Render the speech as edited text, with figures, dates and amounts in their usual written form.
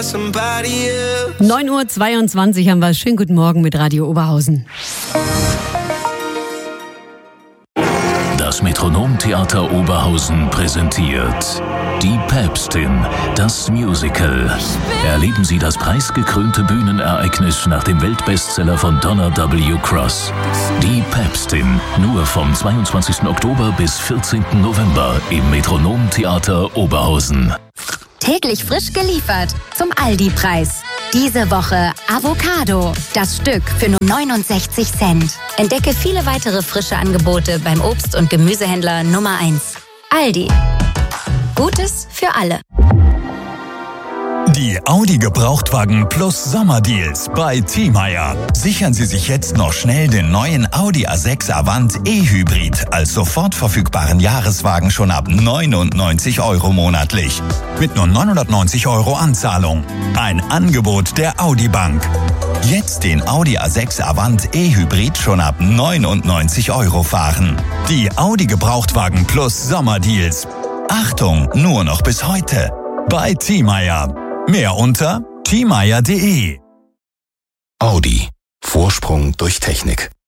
9:22 Uhr haben wir. Schönen guten Morgen mit Radio Oberhausen. Das Metronom-Theater Oberhausen präsentiert Die Päpstin, das Musical. Erleben Sie das preisgekrönte Bühnenereignis nach dem Weltbestseller von Donna W. Cross. Die Päpstin, nur vom 22. Oktober bis 14. November im Metronom-Theater Oberhausen. Täglich frisch geliefert zum Aldi-Preis. Diese Woche Avocado, das Stück für nur 69 Cent. Entdecke viele weitere frische Angebote beim Obst- und Gemüsehändler Nummer 1. Aldi. Gutes für alle. Die Audi Gebrauchtwagen Plus Sommerdeals bei Thiemeyer. Sichern Sie sich jetzt noch schnell den neuen Audi A6 Avant E-Hybrid als sofort verfügbaren Jahreswagen schon ab 99 € monatlich. Mit nur 990 € Anzahlung. Ein Angebot der Audi Bank. Jetzt den Audi A6 Avant E-Hybrid schon ab 99 € fahren. Die Audi Gebrauchtwagen Plus Sommerdeals. Achtung, nur noch bis heute. Bei Thiemeyer. Mehr unter thiemeyer.de. Audi. Vorsprung durch Technik.